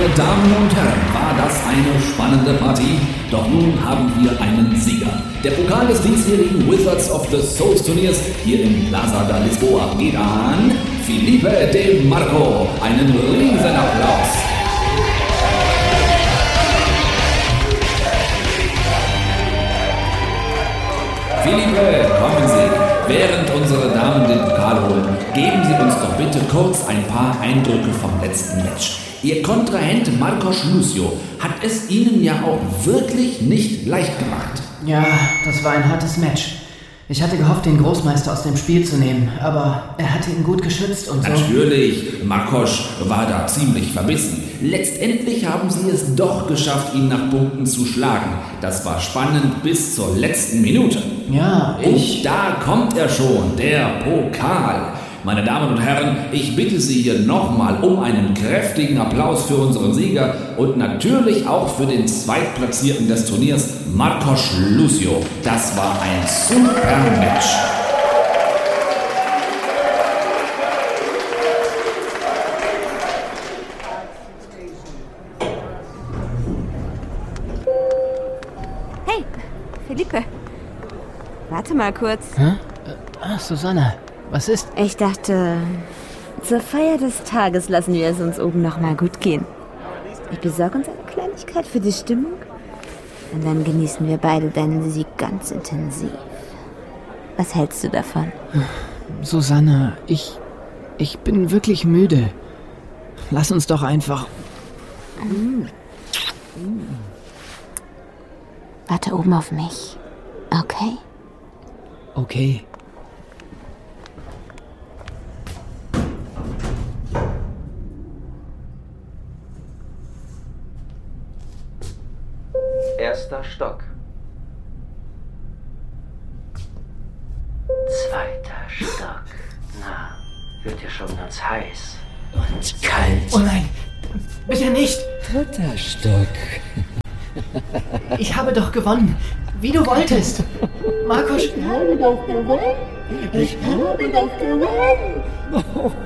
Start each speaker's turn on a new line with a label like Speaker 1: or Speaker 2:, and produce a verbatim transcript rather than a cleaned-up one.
Speaker 1: Meine Damen und Herren, war das eine spannende Partie? Doch nun haben wir einen Sieger. Der Pokal des diesjährigen Wizards of the Souls Turniers hier im Plaza da Lisboa geht an Felipe De Marco. Einen riesen Applaus. Felipe, kommen Sie. Während unsere Damen den Pokal holen, geben Sie uns doch bitte kurz ein paar Eindrücke vom letzten Match. Ihr Kontrahent Marcos Lucio hat es Ihnen ja auch wirklich nicht leicht gemacht.
Speaker 2: Ja, das war ein hartes Match. Ich hatte gehofft, den Großmeister aus dem Spiel zu nehmen, aber er hatte ihn gut geschützt und so.
Speaker 1: Natürlich, Marcos war da ziemlich verbissen. Letztendlich haben sie es doch geschafft, ihn nach Punkten zu schlagen. Das war spannend bis zur letzten Minute.
Speaker 2: Ja, ich...
Speaker 1: Und da kommt er schon, der Pokal. Meine Damen und Herren, ich bitte Sie hier nochmal um einen kräftigen Applaus für unseren Sieger und natürlich auch für den Zweitplatzierten des Turniers, Marcos Lucio. Das war ein super Match.
Speaker 3: Hey, Felipe. Warte mal kurz.
Speaker 2: Hä? Ach, Susanna. Was ist?
Speaker 3: Ich dachte, zur Feier des Tages lassen wir es uns oben noch mal gut gehen. Ich besorge uns eine Kleinigkeit für die Stimmung und dann genießen wir beide deinen Sieg ganz intensiv. Was hältst du davon?
Speaker 2: Susanna, ich... ich bin wirklich müde. Lass uns doch einfach...
Speaker 3: Mm. Mm. Warte oben auf mich, okay?
Speaker 2: Okay.
Speaker 4: Erster Stock. Zweiter Stock. Na, wird ja schon ganz heiß. Und kalt.
Speaker 2: Oh nein, bitte nicht.
Speaker 4: Dritter Stock.
Speaker 2: Ich habe doch gewonnen, wie du wolltest. Marcos,
Speaker 5: Ich habe doch gewonnen. Ich habe doch gewonnen.